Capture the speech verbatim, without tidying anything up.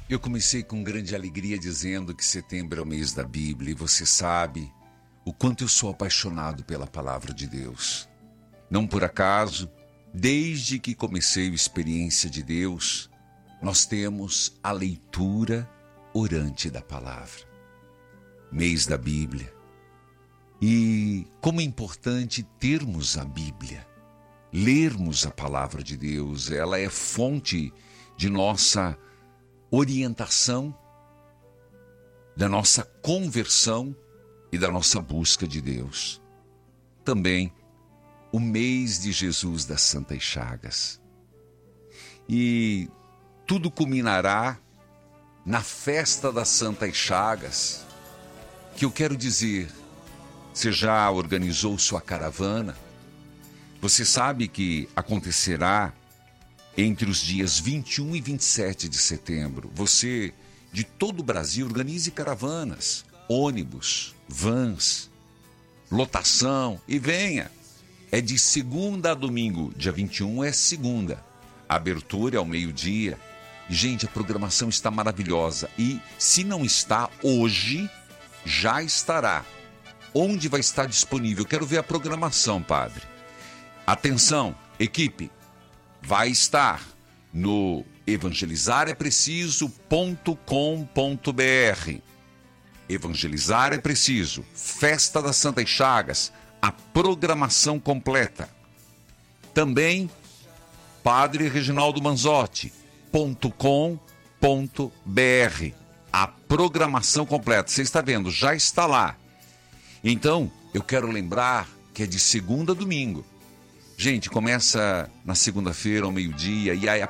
Eu comecei com grande alegria dizendo que setembro é o mês da Bíblia e você sabe o quanto eu sou apaixonado pela palavra de Deus. Não por acaso, desde que comecei a experiência de Deus, nós temos a leitura orante da palavra. Mês da Bíblia. E como é importante termos a Bíblia, lermos a palavra de Deus. Ela é fonte de nossa orientação, da nossa conversão e da nossa busca de Deus. Também o mês de Jesus das Santas Chagas. E tudo culminará na festa das Santas Chagas, que eu quero dizer, você já organizou sua caravana? Você sabe que acontecerá entre os dias vinte e um e vinte e sete de setembro. Você, de todo o Brasil, organize caravanas, ônibus, vans, lotação e venha. É de segunda a domingo. Dia vinte e um é segunda. A abertura é ao meio-dia. E, gente, a programação está maravilhosa. E se não está hoje, já estará. Onde vai estar disponível? Quero ver a programação, padre. Atenção, equipe. Vai estar no evangelizar é preciso ponto com ponto br. Evangelizar é preciso. Festa das Santas Chagas. A programação completa. Também padre reginaldo manzotti ponto com ponto br. A programação completa. Você está vendo, já está lá. Então, eu quero lembrar que é de segunda a domingo. Gente, começa na segunda-feira ao meio-dia e aí a